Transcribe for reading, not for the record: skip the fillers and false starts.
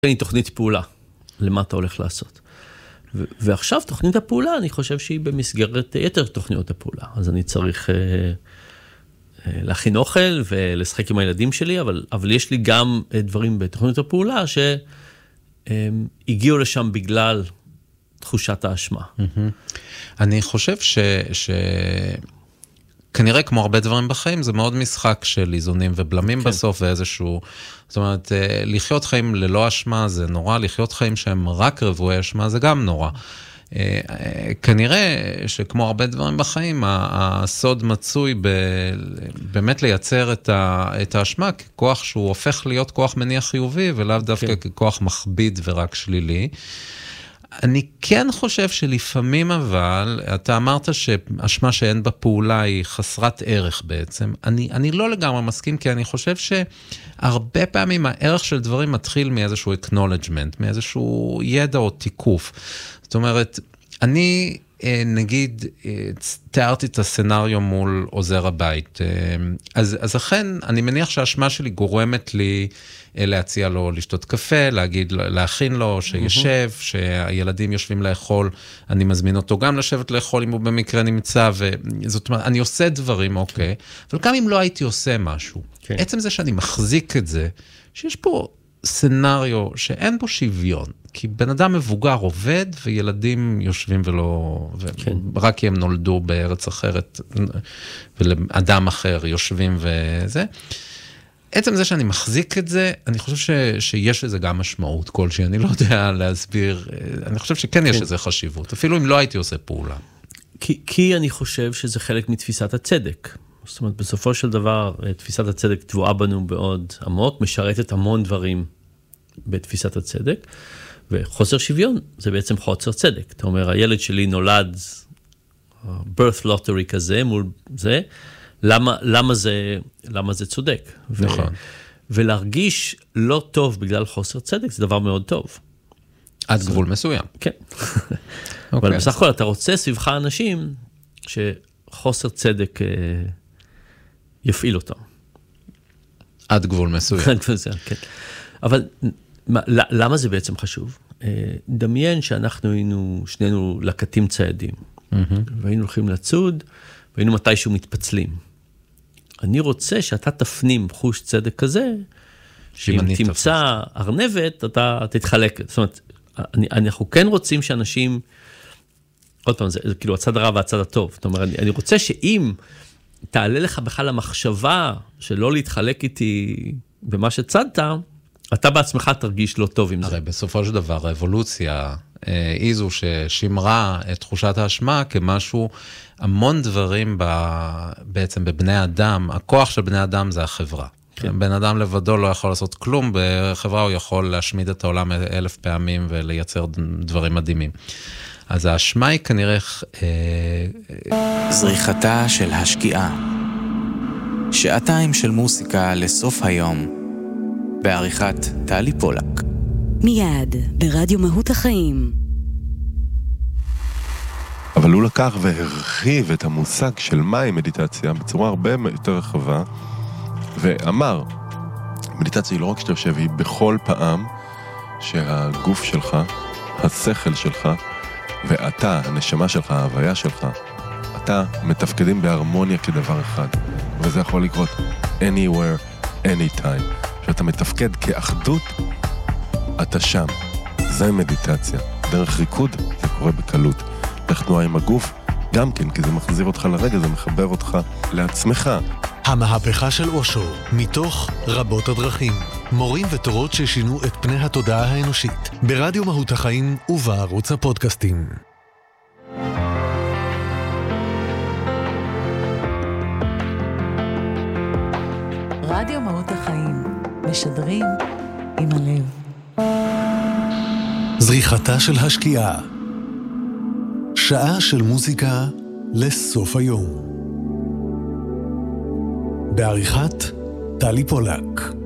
לי תוכנית פעולה, למה אתה הולך לעשות. ועכשיו תוכנית הפעולה, אני חושב שהיא במסגרת יתר תוכניות הפעולה. אז אני צריך להכין אוכל ולשחק עם הילדים שלי, אבל יש לי גם דברים בתוכנית הפעולה שהגיעו לשם בגלל תחושת האשמה. אני חושב כנראה כמו הרבה דברים בחיים, זה מאוד משחק של איזונים ובלמים בסוף, ואיזשהו, זאת אומרת, לחיות חיים ללא אשמה זה נורא, לחיות חיים שהם רק רבועי אשמה זה גם נורא. כנראה שכמו הרבה דברים בחיים, הסוד מצוי באמת לייצר את האשמה ככוח שהוא הופך להיות כוח מניע חיובי, ולאו דווקא ככוח מכביד ורק שלילי. אני כן חושב שלפעמים אבל, אתה אמרת שאשמה שאין בה פעולה היא חסרת ערך בעצם. אני לא לגמרי מסכים, כי אני חושב שהרבה פעמים הערך של דברים מתחיל מאיזשהו acknowledgement, מאיזשהו ידע או תיקוף. זאת אומרת, אני נגיד תיארתי את הסצנריו מול עוזר הבית. אז אכן, אני מניח שהאשמה שלי גורמת לי להציע לו לשתות קפה, להכין לו שישב, שהילדים יושבים לאכול, אני מזמין אותו גם לשבת לאכול אם הוא במקרה נמצא, וזאת אומרת, אני עושה דברים, אוקיי, אבל גם אם לא הייתי עושה משהו, עצם זה שאני מחזיק את זה, שיש פה סצנריו שאין בו שוויון, כי בן אדם מבוגר עובד, וילדים יושבים ולא, רק כי הם נולדו בארץ אחרת, ולאדם אחר יושבים וזה, עצם זה שאני מחזיק את זה, אני חושב שיש לזה גם משמעות כלשהי, אני לא יודע להסביר, אני חושב שכן יש לזה חשיבות, אפילו אם לא הייתי עושה פעולה. כי אני חושב שזה חלק מתפיסת הצדק. זאת אומרת, בסופו של דבר, תפיסת הצדק תבואה בנו בעוד עמוק, משרתת המון דברים בתפיסת הצדק, וחוסר שוויון זה בעצם חוסר צדק. אתה אומר, הילד שלי נולד birth lottery כזה מול זה, למה זה צודק? נכון. ולהרגיש לא טוב בגלל חוסר צדק, זה דבר מאוד טוב. עד גבול מסוים. כן. אבל בסך הכל, אתה רוצה סביבך אנשים שחוסר צדק יפעיל אותם. עד גבול מסוים. כן. אבל למה זה בעצם חשוב? דמיין שאנחנו היינו שנינו לקטים ציידים, והיינו הולכים לצוד, והיינו מתישהו מתפצלים. אני רוצה שאתה תפנים חוש צדק כזה, שאם תמצא ארנבת, אתה תתחלק. זאת אומרת, אנחנו כן רוצים שאנשים, עוד פעם, זה כאילו הצד הרע והצד הטוב. זאת אומרת, אני רוצה שאם תעלה לך בכלל המחשבה שלא להתחלק איתי במה שצדת, אתה בעצמך תרגיש לא טוב עם זה. הרי בסופו של דבר, האבולוציה היא זו ששימרה את תחושת האשמה כמשהו, המון דברים בעצם בבני אדם, הכוח של בני אדם זה החברה. כן. בן אדם לבדו לא יכול לעשות כלום, בחברה הוא יכול להשמיד את העולם 1000 פעמים ולייצר דברים מדהימים. אז האשמה היא כנראה זריחתה של השקיעה. שעתיים של מוסיקה לסוף היום. בעריכת טלי פולק. מיד ברדיו מהות החיים. אבל הוא לקח והרחיב את המושג של מהי מדיטציה בצורה הרבה יותר רחבה, ואמר, מדיטציה היא לא רק שאתה יושב, היא בכל פעם שהגוף שלך, השכל שלך, ואתה, הנשמה שלך, ההוויה שלך, אתה מתפקדים בהרמוניה כדבר אחד, וזה יכול לקרות anywhere, anytime. שאתה מתפקד כאחדות, אתה שם. זה מדיטציה. דרך ריקוד זה קורה בקלות. דרך תנועה עם הגוף, גם כן, כי זה מחזיר אותך לרגע, זה מחבר אותך לעצמך. המהפכה של אושו, מתוך רבות הדרכים. מורים ותורות ששינו את פני התודעה האנושית. ברדיו מהות החיים ובערוץ הפודקאסטים. רדיו מהות החיים. משדרים עם הלב. זריחתה של השקיעה. שעה של מוזיקה לסוף היום. בעריכת טלי פולק.